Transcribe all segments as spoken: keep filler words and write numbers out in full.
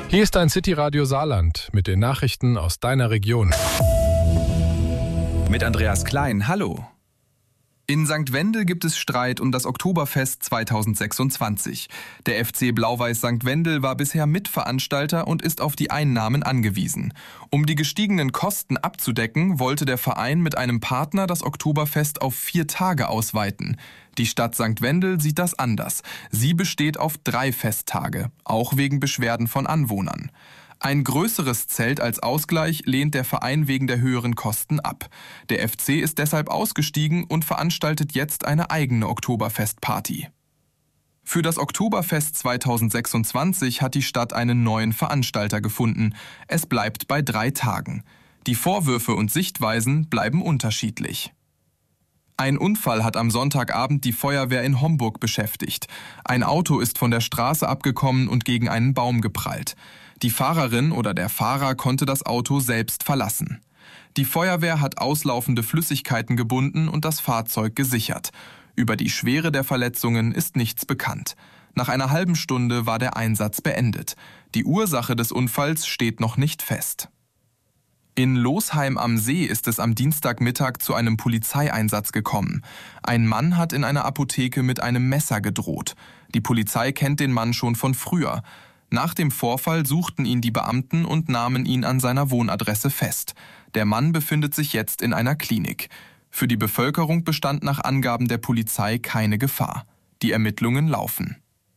Hier ist dein City Radio Saarland mit den Nachrichten aus deiner Region. Mit Andreas Klein, hallo. In Sankt Wendel gibt es Streit um das Oktoberfest zweitausendsechsundzwanzig. Der F C Blau-Weiß Sankt Wendel war bisher Mitveranstalter und ist auf die Einnahmen angewiesen. Um die gestiegenen Kosten abzudecken, wollte der Verein mit einem Partner das Oktoberfest auf vier Tage ausweiten. Die Stadt Sankt Wendel sieht das anders. Sie besteht auf drei Festtage, auch wegen Beschwerden von Anwohnern. Ein größeres Zelt als Ausgleich lehnt der Verein wegen der höheren Kosten ab. Der F C ist deshalb ausgestiegen und veranstaltet jetzt eine eigene Oktoberfestparty. Für das Oktoberfest zweitausendsechsundzwanzig hat die Stadt einen neuen Veranstalter gefunden. Es bleibt bei drei Tagen. Die Vorwürfe und Sichtweisen bleiben unterschiedlich. Ein Unfall hat am Sonntagabend die Feuerwehr in Homburg beschäftigt. Ein Auto ist von der Straße abgekommen und gegen einen Baum geprallt. Die Fahrerin oder der Fahrer konnte das Auto selbst verlassen. Die Feuerwehr hat auslaufende Flüssigkeiten gebunden und das Fahrzeug gesichert. Über die Schwere der Verletzungen ist nichts bekannt. Nach einer halben Stunde war der Einsatz beendet. Die Ursache des Unfalls steht noch nicht fest. In Losheim am See ist es am Dienstagmittag zu einem Polizeieinsatz gekommen. Ein Mann hat in einer Apotheke mit einem Messer gedroht. Die Polizei kennt den Mann schon von früher. Nach dem Vorfall suchten ihn die Beamten und nahmen ihn an seiner Wohnadresse fest. Der Mann befindet sich jetzt in einer Klinik. Für die Bevölkerung bestand nach Angaben der Polizei keine Gefahr. Die Ermittlungen laufen.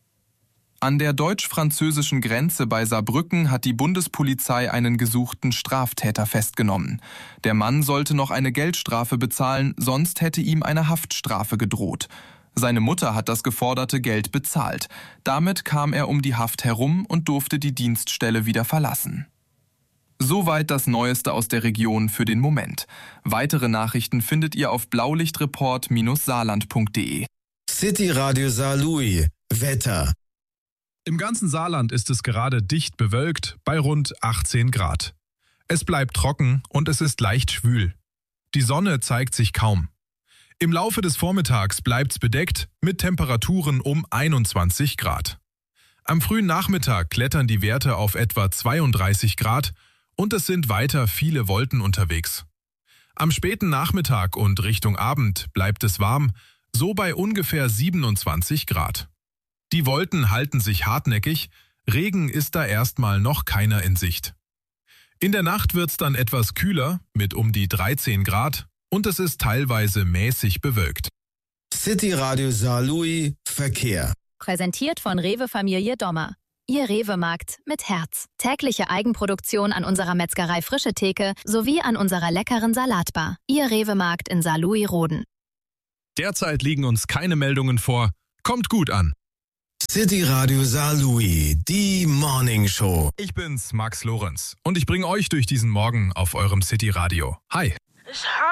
An der deutsch-französischen Grenze bei Saarbrücken hat die Bundespolizei einen gesuchten Straftäter festgenommen. Der Mann sollte noch eine Geldstrafe bezahlen, sonst hätte ihm eine Haftstrafe gedroht. Seine Mutter hat das geforderte Geld bezahlt. Damit kam er um die Haft herum und durfte die Dienststelle wieder verlassen. Soweit das Neueste aus der Region für den Moment. Weitere Nachrichten findet ihr auf blaulichtreport Bindestrich saarland punkt de. City Radio Saarlouis. Wetter. Im ganzen Saarland ist es gerade dicht bewölkt bei rund achtzehn Grad. Es bleibt trocken und es ist leicht schwül. Die Sonne zeigt sich kaum. Im Laufe des Vormittags bleibt's bedeckt mit Temperaturen um einundzwanzig Grad. Am frühen Nachmittag klettern die Werte auf etwa zweiunddreißig Grad und es sind weiter viele Wolken unterwegs. Am späten Nachmittag und Richtung Abend bleibt es warm, so bei ungefähr siebenundzwanzig Grad. Die Wolken halten sich hartnäckig, Regen ist da erstmal noch keiner in Sicht. In der Nacht wird's dann etwas kühler mit um die dreizehn Grad und es ist teilweise mäßig bewölkt. City Radio Saarlouis Verkehr. Präsentiert von Rewe Familie Dommer. Ihr Rewe-Markt mit Herz. Tägliche Eigenproduktion an unserer Metzgerei Frische Theke sowie an unserer leckeren Salatbar. Ihr Rewe-Markt in Saarlouis-Roden. Derzeit liegen uns keine Meldungen vor. Kommt gut an. City Radio Saarlouis, die Morning Show. Ich bin's, Max Lorenz, und ich bringe euch durch diesen Morgen auf eurem City Radio. Hi. It's hard.